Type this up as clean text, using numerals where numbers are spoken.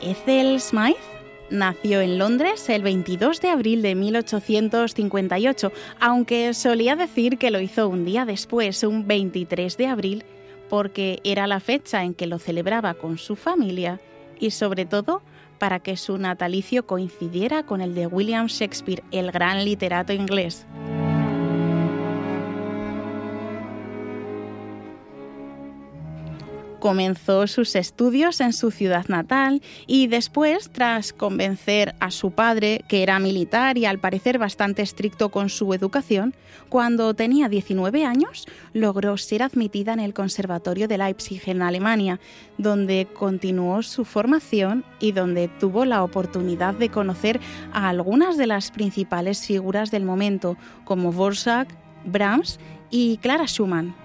Ethel Smythe nació en Londres el 22 de abril de 1858, aunque solía decir que lo hizo un día después, un 23 de abril, porque era la fecha en que lo celebraba con su familia y sobre todo para que su natalicio coincidiera con el de William Shakespeare, el gran literato inglés. Comenzó sus estudios en su ciudad natal y después, tras convencer a su padre, que era militar y al parecer bastante estricto con su educación, cuando tenía 19 años logró ser admitida en el Conservatorio de Leipzig en Alemania, donde continuó su formación y donde tuvo la oportunidad de conocer a algunas de las principales figuras del momento, como Dvořák, Brahms y Clara Schumann.